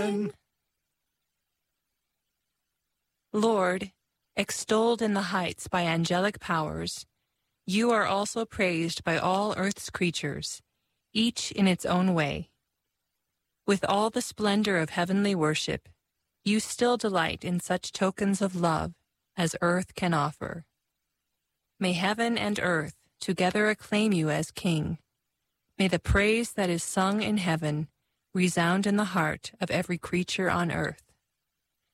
Amen. Lord, extolled in the heights by angelic powers, you are also praised by all earth's creatures, each in its own way. With all the splendor of heavenly worship, you still delight in such tokens of love as earth can offer. May heaven and earth together acclaim you as King. May the praise that is sung in heaven resound in the heart of every creature on earth.